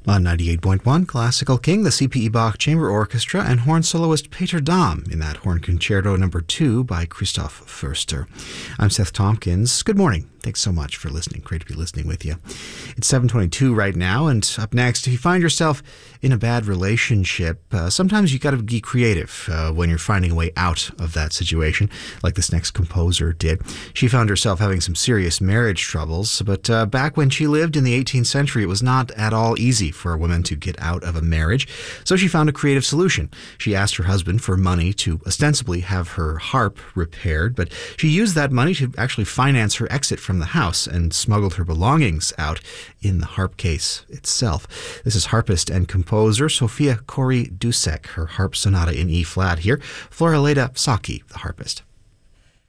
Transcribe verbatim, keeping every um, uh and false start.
On ninety-eight point one Classical King, the C P E Bach Chamber Orchestra and horn soloist Peter Dahm in that Horn Concerto number two by Christoph Förster. I'm Seth Tompkins. Good morning. Thanks so much for listening. Great to be listening with you. It's seven twenty-two right now, and up next, if you find yourself in a bad relationship, uh, sometimes you got to be creative uh, when you're finding a way out of that situation, like this next composer did. She found herself having some serious marriage troubles, but uh, back when she lived in the eighteenth century, it was not at all easy for a woman to get out of a marriage, so she found a creative solution. She asked her husband for money to ostensibly have her harp repaired, but she used that money to actually finance her exit from the house and smuggled her belongings out in the harp case itself. This is harpist and composer Sofia Cori Dusek, her harp sonata in E flat here. Floraleda Saki, the harpist.